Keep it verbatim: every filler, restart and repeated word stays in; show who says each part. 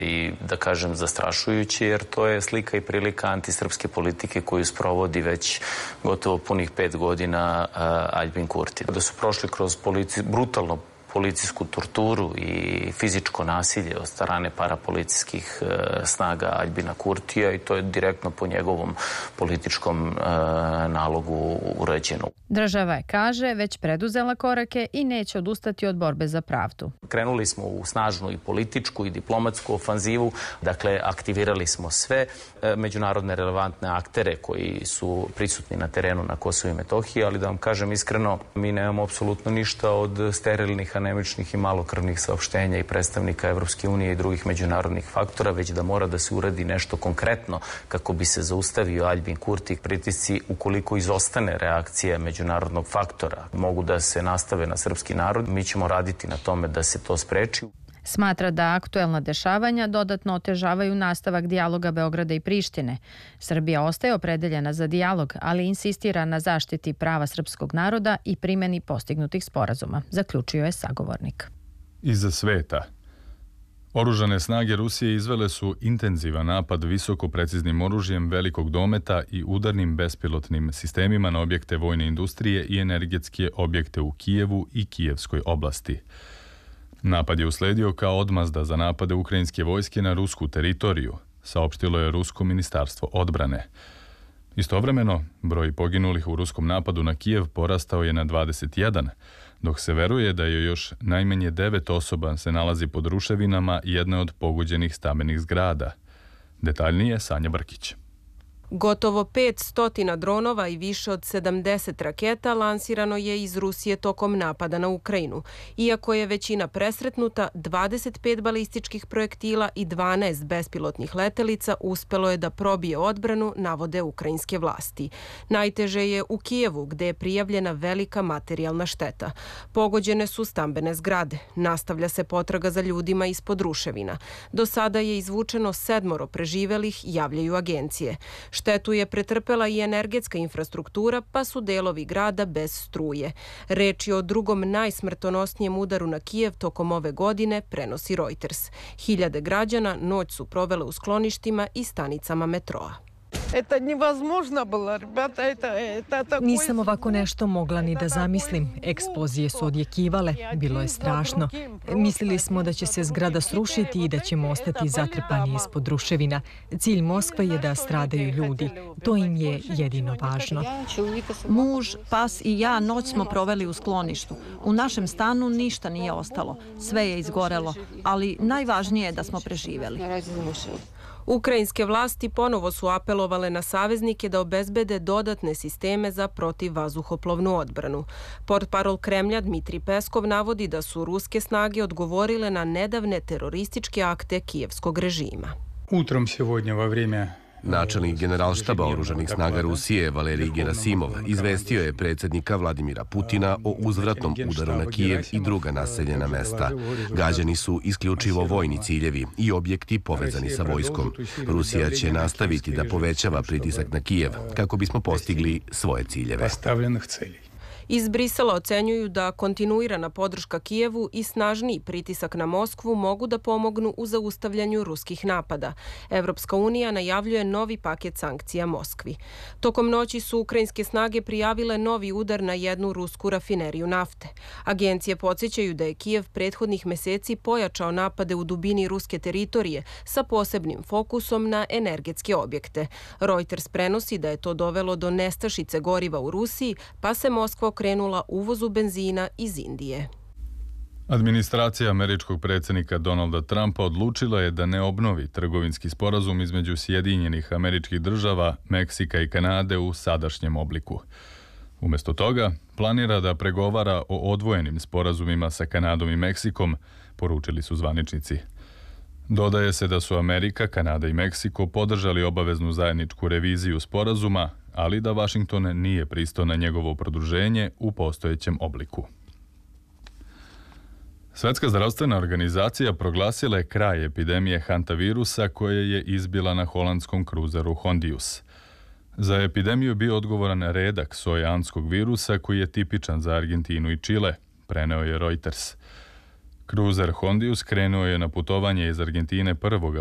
Speaker 1: I da kažem zastrašujuće, jer to je slika i prilika antisrpske politike koju sprovodi već gotovo punih pet godina Aljbin Kurti. Da su prošli kroz polici, brutalno policijsku torturu i fizičko nasilje od strane parapolicijskih e, snaga Aljbina Kurtija i to je direktno po njegovom političkom e, nalogu urađeno.
Speaker 2: Država je, kaže, već preduzela korake i neće odustati od borbe za pravdu.
Speaker 1: Krenuli smo u snažnu i političku i diplomatsku ofanzivu, dakle aktivirali smo sve e, međunarodne relevantne aktere koji su prisutni na terenu na Kosovu i Metohiji, ali da vam kažem iskreno, mi nemamo apsolutno ništa od sterilnih anemičnih i malokrvnih saopštenja i predstavnika Evropske unije i drugih međunarodnih faktora, već da mora da se uradi nešto konkretno kako bi se zaustavio Aljbin Kurti. Pritisci, ukoliko izostane reakcija međunarodnog faktora, mogu da se nastave na srpski narod. Mi ćemo raditi na tome da se to spreči.
Speaker 2: Smatra da aktuelna dešavanja dodatno otežavaju nastavak dijaloga Beograda i Prištine. Srbija ostaje opredeljena za dijalog, ali insistira na zaštiti prava srpskog naroda i primjeni postignutih sporazuma, zaključio je sagovornik.
Speaker 3: Iza sveta. Oružane snage Rusije izvele su intenzivan napad visoko preciznim oružjem velikog dometa i udarnim bespilotnim sistemima na objekte vojne industrije i energetske objekte u Kijevu i Kijevskoj oblasti. Napad je usledio kao odmazda za napade ukrajinske vojske na rusku teritoriju, saopštilo je Rusko ministarstvo odbrane. Istovremeno, broj poginulih u ruskom napadu na Kijev porastao je na dvadeset jedan, dok se veruje da je još najmanje devet osoba se nalazi pod ruševinama jedne od pogođenih stambenih zgrada. Detaljnije Sanja Brkić.
Speaker 4: Gotovo petsto dronova i više od sedamdeset raketa lansirano je iz Rusije tokom napada na Ukrajinu. Iako je većina presretnuta, dvadeset pet balističkih projektila i dvanaest bespilotnih letelica uspelo je da probije odbranu, navode ukrajinske vlasti. Najteže je u Kijevu, gde je prijavljena velika materijalna šteta. Pogođene su stambene zgrade. Nastavlja se potraga za ljudima ispod ruševina. Do sada je izvučeno sedmoro preživelih, javljaju agencije. Štetu je pretrpela i energetska infrastruktura, pa su delovi grada bez struje. Reč je o drugom najsmrtonosnijem udaru na Kijev tokom ove godine, prenosi Reuters. Hiljade građana noć su provele u skloništima i stanicama metroa.
Speaker 5: Nisam ovako nešto mogla ni da zamislim. Eksplozije su odjekivale, bilo je strašno. Mislili smo da će se zgrada srušiti i da ćemo ostati zatrpani ispod ruševina. Cilj Moskve je da stradaju ljudi. To im je jedino važno.
Speaker 6: Muž, pas i ja noć smo proveli u skloništu. U našem stanu ništa nije ostalo. Sve je izgorelo, ali najvažnije je da smo preživeli.
Speaker 4: Ukrajinske vlasti ponovo su apelovale na saveznike da obezbede dodatne sisteme za protivvazduhoplovnu odbranu. Portparol Kremlja Dmitrij Peskov navodi da su ruske snage odgovorile na nedavne terorističke akte kijevskog režima.
Speaker 7: Utrom сегодня во время
Speaker 8: Načelnik generalštaba oružanih snaga Rusije Valerij Gerasimov izvestio je predsjednika Vladimira Putina o uzvratnom udaru na Kijev i druga naseljena mesta. Gađani su isključivo vojni ciljevi i objekti povezani sa vojskom. Rusija će nastaviti da povećava pritisak na Kijev kako bismo postigli svoje ciljeve.
Speaker 4: Iz Brisela ocenjuju da kontinuirana podrška Kijevu i snažniji pritisak na Moskvu mogu da pomognu u zaustavljanju ruskih napada. Evropska unija najavljuje novi paket sankcija Moskvi. Tokom noći su ukrajinske snage prijavile novi udar na jednu rusku rafineriju nafte. Agencije podsjećaju da je Kijev prethodnih meseci pojačao napade u dubini ruske teritorije sa posebnim fokusom na energetske objekte. Reuters prenosi da je to dovelo do nestašice goriva u Rusiji, pa se Moskva krenula uvozu benzina iz Indije.
Speaker 3: Administracija američkog predsjednika Donalda Trumpa odlučila je da ne obnovi trgovinski sporazum između Sjedinjenih Američkih Država, Meksika i Kanade u sadašnjem obliku. Umjesto toga, planira da pregovara o odvojenim sporazumima sa Kanadom i Meksikom, poručili su zvaničnici. Dodaje se da su Amerika, Kanada i Meksiko podržali obaveznu zajedničku reviziju sporazuma, ali da Washington nije pristao na njegovo produženje u postojećem obliku. Svjetska zdravstvena organizacija proglasila je kraj epidemije hantavirusa koje je izbila na holandskom kruzeru Hondius. Za epidemiju bio odgovoran redak sojanskog virusa koji je tipičan za Argentinu i Čile, preneo je Reuters. Kruzer Hondius krenuo je na putovanje iz Argentine prvog